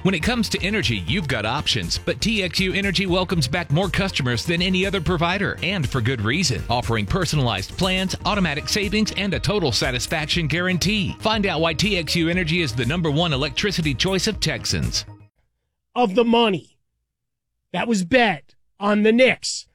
When it comes to energy, you've got options, but TXU Energy welcomes back more customers than any other provider, and for good reason, offering personalized plans, automatic savings, and a total satisfaction guarantee. Find out why TXU Energy is the #1 electricity choice of Texans. Of the money that was bet on the Knicks,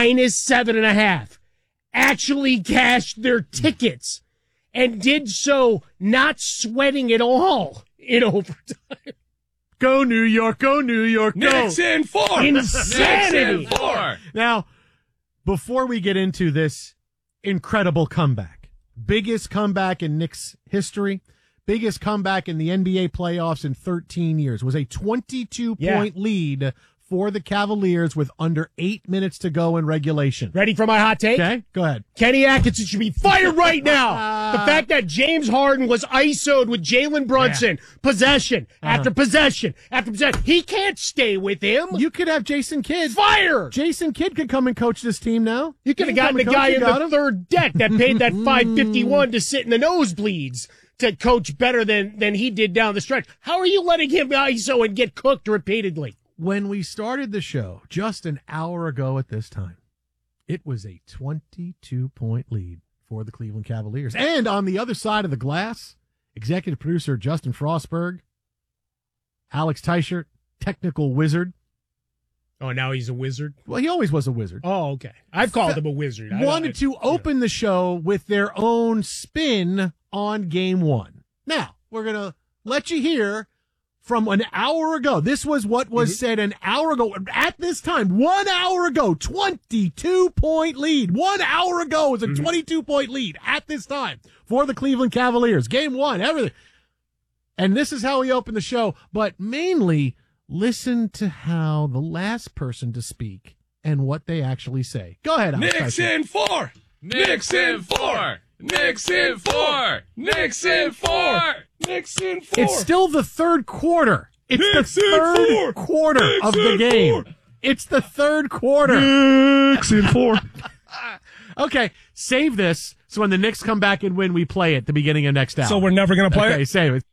-7.5, actually cashed their tickets and did so not sweating at all in overtime. Go New York, go New York, go. Knicks in 4. Insanity. Knicks in 4. Now, before we get into this incredible comeback, biggest comeback in Knicks history, biggest comeback in the NBA playoffs in 13 years, was a 22-point lead for the Cavaliers with under 8 minutes to go in regulation. Ready for my hot take? Okay, go ahead. Kenny Atkinson should be fired right now. The fact that James Harden was ISO'd with Jalen Brunson, possession after possession after possession. He can't stay with him. You could have Jason Kidd. Fire! Jason Kidd could come and coach this team now. You could have gotten the guy in the third deck that paid that $551 to sit in the nosebleeds to coach better than he did down the stretch. How are you letting him ISO and get cooked repeatedly? When we started the show just an hour ago at this time, it was a 22-point lead for the Cleveland Cavaliers. And on the other side of the glass, executive producer Justin Frostberg, Alex Teichert, technical wizard. Oh, now he's a wizard? Well, he always was a wizard. Oh, okay. I've called him a wizard. Wanted to open the show with their own spin on Game 1. Now, we're going to let you hear from an hour ago. This was what was said an hour ago. At this time, 1 hour ago, 22-point lead. 1 hour ago was a 22-point lead at this time for the Cleveland Cavaliers. Game 1, everything. And this is how we open the show. But mainly, listen to how the last person to speak and what they actually say. Go ahead, Alex. Knicks in 4. Knicks in 4. Knicks in 4. Knicks in 4. Knicks in 4. It's still the third quarter. It's Knicks the third quarter Knicks of the game. 4. It's the third quarter. Knicks in 4. Okay, save this so when the Knicks come back and win, we play it at the beginning of next hour. So we're never going to play it? Okay, save it.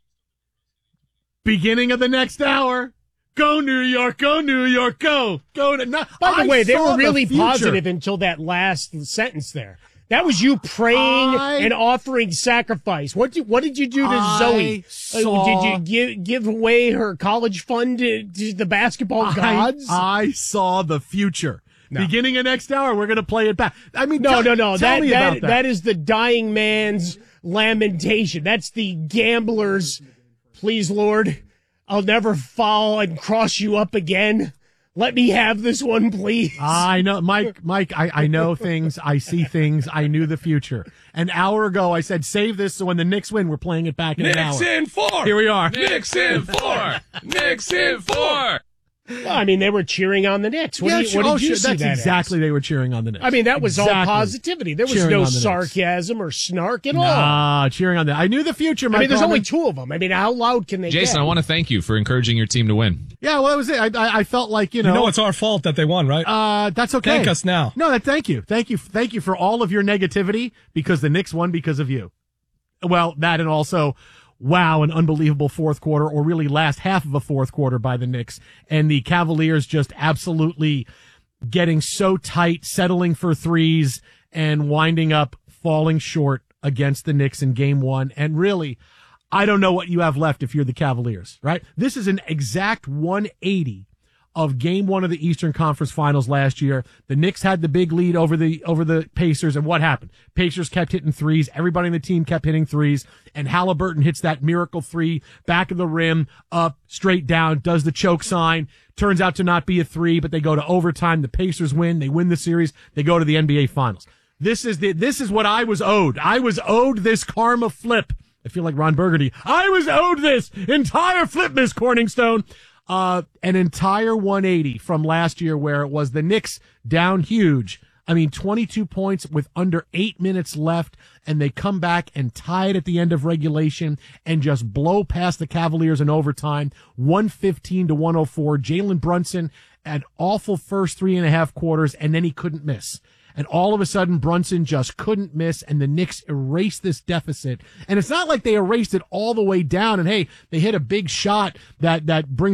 Beginning of the next hour. Go New York, go New York, go. Go to. By the way, they were really positive until that last sentence there. That was you praying and offering sacrifice. What did you do to Zoe? Did you give away her college fund to the basketball gods? I saw the future. No. Beginning of next hour, we're going to play it back. I mean, no. Tell me about that. That is the dying man's lamentation. That's the gambler's, please, Lord, I'll never fall and cross you up again. Let me have this one, please. I know, Mike, I know things. I see things. I knew the future. An hour ago, I said, save this so when the Knicks win, we're playing it back in an hour. Knicks in 4. Here we are. Knicks in 4. Knicks in 4. Well, I mean, they were cheering on the Knicks. What did you see that's that exactly as? They were cheering on the Knicks. I mean, that was all positivity. There was no sarcasm or snark at all. Nah, cheering on that. I knew the future, Mike. I mean, there's only two of them. I mean, how loud can they get? Jason, I want to thank you for encouraging your team to win. Yeah, well, that was it. I felt like, You know it's our fault that they won, right? That's okay. Thank us now. No, thank you. Thank you for all of your negativity because the Knicks won because of you. Well, that and also, wow, an unbelievable fourth quarter, or really last half of a fourth quarter by the Knicks. And the Cavaliers just absolutely getting so tight, settling for threes, and winding up falling short against the Knicks in Game 1. And really, I don't know what you have left if you're the Cavaliers, right? This is an exact 180 of Game 1 of the Eastern Conference Finals last year. The Knicks had the big lead over the Pacers, and what happened? Pacers kept hitting threes. Everybody on the team kept hitting threes, and Halliburton hits that miracle three, back of the rim, up, straight down, does the choke sign. Turns out to not be a three, but they go to overtime. The Pacers win. They win the series. They go to the NBA Finals. This is what I was owed. I was owed this karma flip. I feel like Ron Burgundy. I was owed this entire flip, Miss Corningstone. An entire 180 from last year where it was the Knicks down huge. I mean, 22 points with under 8 minutes left, and they come back and tie it at the end of regulation and just blow past the Cavaliers in overtime, 115 to 104. Jalen Brunson, an awful first 3.5 quarters, and then he couldn't miss. And all of a sudden, Brunson just couldn't miss, and the Knicks erased this deficit. And it's not like they erased it all the way down, and hey, they hit a big shot that brings